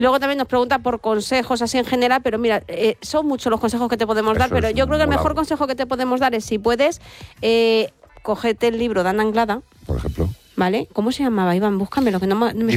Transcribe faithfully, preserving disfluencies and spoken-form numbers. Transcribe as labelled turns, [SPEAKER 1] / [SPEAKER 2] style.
[SPEAKER 1] Luego también nos pregunta por consejos así en general, pero mira, eh, son muchos los consejos que te podemos dar,
[SPEAKER 2] Eso
[SPEAKER 1] pero
[SPEAKER 2] es
[SPEAKER 1] yo creo que el
[SPEAKER 2] mola.
[SPEAKER 1] mejor consejo que te podemos dar es, si puedes, eh, cógete el libro de Ana Anglada,
[SPEAKER 2] Por ejemplo.
[SPEAKER 1] ¿vale? ¿Cómo se llamaba, Iván? Búscamelo, que no me, no me